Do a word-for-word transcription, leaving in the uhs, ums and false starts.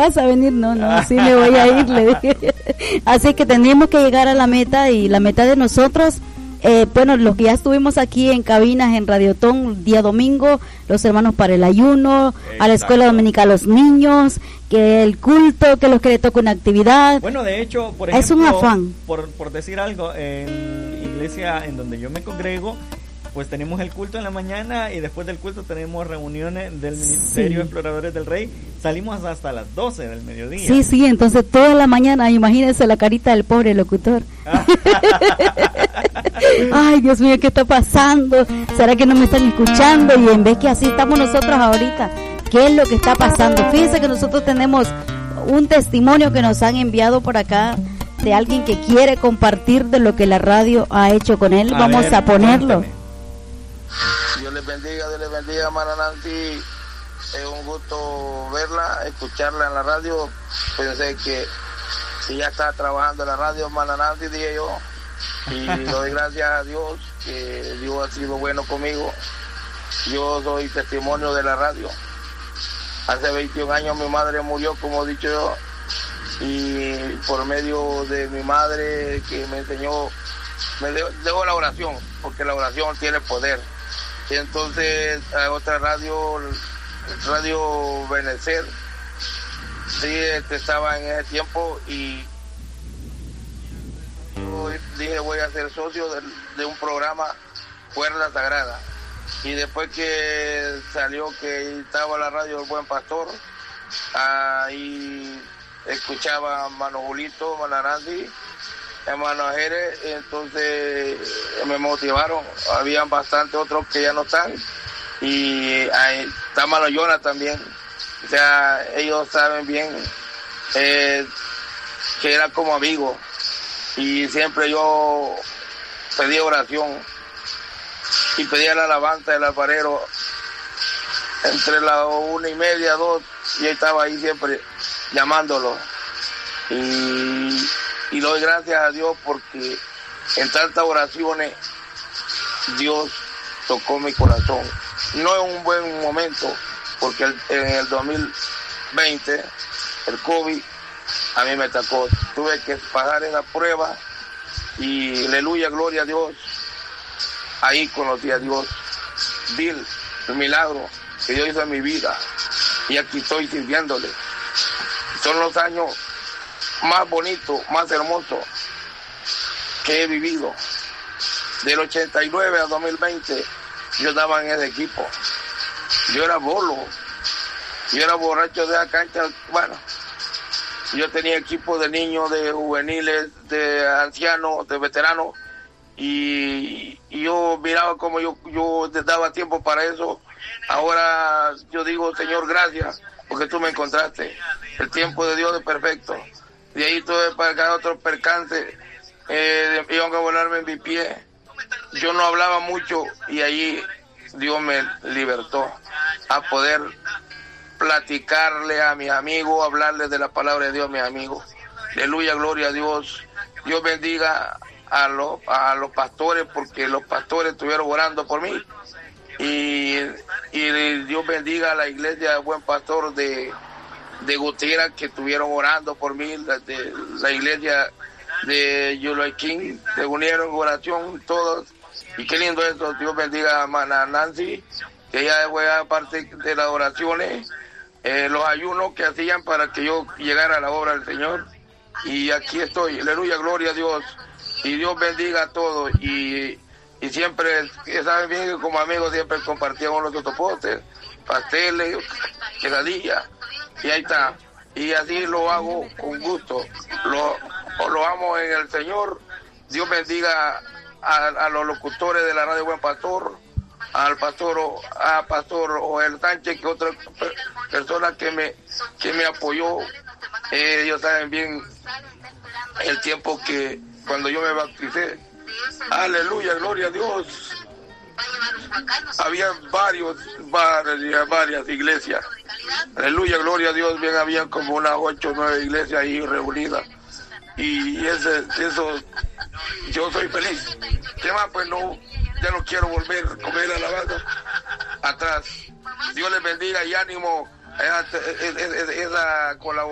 vas a venir? No, no, sí me voy a ir, le dije. Así que tendríamos que llegar a la meta, y la meta de nosotros, eh, bueno, los que ya estuvimos aquí en cabinas en Radiotón día domingo, los hermanos para el ayuno, exacto, a la escuela dominical los niños, que el culto, que los que le toca una actividad. Bueno, de hecho, por ejemplo, es un afán. Por, por decir algo, en iglesia en donde yo me congrego, pues tenemos el culto en la mañana y después del culto tenemos reuniones del Ministerio sí. Exploradores del Rey. Salimos hasta las doce del mediodía. Sí, sí, entonces toda la mañana, imagínense la carita del pobre locutor. Ay, Dios mío, ¿qué está pasando? ¿Será que no me están escuchando? Y en vez que así estamos nosotros ahorita, ¿qué es lo que está pasando? Fíjense que nosotros tenemos un testimonio que nos han enviado por acá de alguien que quiere compartir de lo que la radio ha hecho con él. A Vamos ver, a ponerlo. Cuéntame. Dios les bendiga, Dios les bendiga, hermana Nancy. Es un gusto verla, escucharla en la radio. Pensé que si ya está trabajando en la radio, hermana Nancy, dije yo. Y doy gracias a Dios, que Dios ha sido bueno conmigo. Yo soy testimonio de la radio. Hace veintiún años mi madre murió, como he dicho yo. Y por medio de mi madre, que me enseñó, me dejó la oración, porque la oración tiene poder. Y entonces a otra radio, Radio Benecer, sí, este, estaba en ese tiempo, y yo dije voy a ser socio de, de un programa, Cuerda Sagrada. Y después que salió que estaba la radio El Buen Pastor, ahí escuchaba a hermano Julito, hermano Nancy, hermano Jerez, entonces me motivaron. Habían bastante otros que ya no están, y ahí está hermano Jonah también. O sea, ellos saben bien eh, que era como amigo, y siempre yo pedía oración y pedía la alabanza del alfarero entre las una y media, dos, y estaba ahí siempre llamándolo. Y, y doy gracias a Dios porque en tantas oraciones Dios tocó mi corazón. No es un buen momento, porque el, en el dos mil veinte el COVID a mí me atacó. Tuve que pasar esa prueba y aleluya, gloria a Dios. Ahí conocí a Dios. Vi el milagro que Dios hizo en mi vida, y aquí estoy sirviéndole. Son los años más bonitos, más hermosos que he vivido. Del ochenta y nueve a dos mil veinte yo estaba en ese equipo. Yo era bolo, yo era borracho de la cancha. Bueno, yo tenía equipo de niños, de juveniles, de ancianos, de veteranos, y, y yo miraba como yo, yo daba tiempo para eso. Ahora yo digo, Señor, gracias, porque tú me encontraste. El tiempo de Dios es perfecto. De ahí tuve para acá otro percance, eh, iban a volarme en mi pie. Yo no hablaba mucho, y allí Dios me libertó a poder platicarle a mis amigos, hablarles de la palabra de Dios a mis amigos. Aleluya, gloria a Dios. Dios bendiga a los, a los pastores, porque los pastores estuvieron orando por mí. Y, y Dios bendiga a la iglesia Buen Pastor de, de Gutiérrez, que estuvieron orando por mí, la, de, la iglesia de Yuloiquín, se unieron en oración todos, y qué lindo eso. Dios bendiga a hermana Nancy, que ella fue a parte de las oraciones, eh, los ayunos que hacían para que yo llegara a la obra del Señor, y aquí estoy, aleluya, gloria a Dios, y Dios bendiga a todos. Y Y siempre, saben bien que como amigos siempre compartíamos los totopotes, pasteles, quesadillas, y ahí está. Y así lo hago con gusto. Lo, lo amo en el Señor. Dios bendiga a, a los locutores de la Radio Buen Pastor, al pastor, a pastor Joel Sánchez, que otra persona que me, que me apoyó. Eh, ellos saben bien el tiempo que cuando yo me bauticé. Aleluya, gloria a Dios. Había varios, varias, varias iglesias. Aleluya, gloria a Dios. Bien, habían como unas ocho o nueve iglesias ahí reunidas. Y ese, eso, yo soy feliz. ¿Qué más? Pues no, ya no quiero volver a comer alabanza atrás. Dios les bendiga y ánimo a esa, esa, esa colaboración.